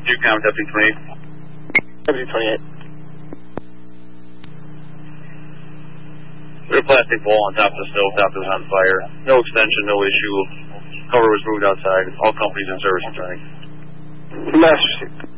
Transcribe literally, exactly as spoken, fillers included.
two count, Deputy twenty-eight. Deputy twenty-eight. We had a plastic ball on top of the stove top that was on fire. No extension, no issue. Cover was moved outside. All companies in service returning. Master Street.